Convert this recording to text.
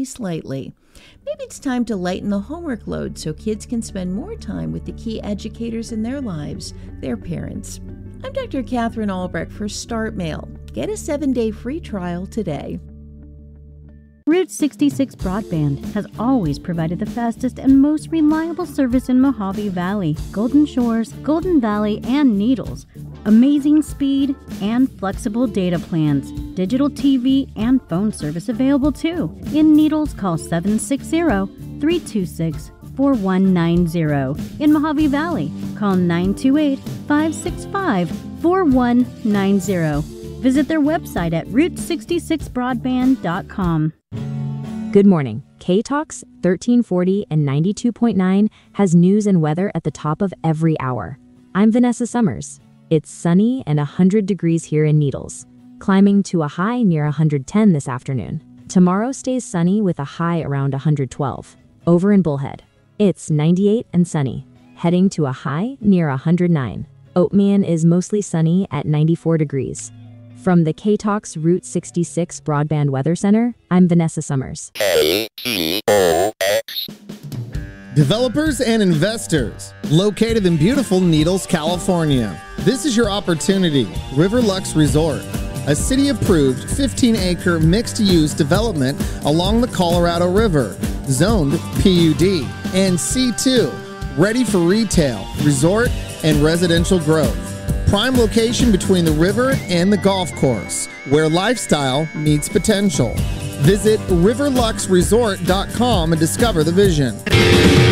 only slightly. Maybe it's time to lighten the homework load so kids can spend more time with the key educators in their lives, their parents. I'm Dr. Catherine Albrecht for Start Mail. Get a 7-day free trial today. Route 66 Broadband has always provided the fastest and most reliable service in Mojave Valley, Golden Shores, Golden Valley, and Needles. Amazing speed and flexible data plans. Digital TV and phone service available too. In Needles, call 760-326-4190. In Mojave Valley, call 928-565-4190. Visit their website at route66broadband.com. Good morning. K-Talks 1340 and 92.9 has news and weather at the top of every hour. I'm Vanessa Summers. It's sunny and 100 degrees here in Needles, climbing to a high near 110 this afternoon. Tomorrow stays sunny with a high around 112. Over in Bullhead, it's 98 and sunny, heading to a high near 109. Oatman is mostly sunny at 94 degrees. From the K-Talks Route 66 Broadband Weather Center, I'm Vanessa Summers. KTOX. Developers and investors, located in beautiful Needles, California. This is your opportunity. Riverlux Resort, a city-approved 15-acre mixed-use development along the Colorado River, zoned PUD and C2, ready for retail, resort, and residential growth. Prime location between the river and the golf course, where lifestyle meets potential. Visit riverluxresort.com and discover the vision.